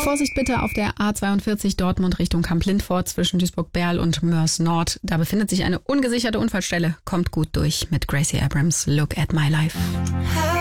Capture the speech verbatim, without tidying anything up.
Vorsicht bitte auf der A zweiundvierzig Dortmund Richtung Kamp-Lindfort zwischen Duisburg-Berl und Moers Nord. Da befindet sich eine ungesicherte Unfallstelle. Kommt gut durch mit Gracie Abrams, Look at My Life.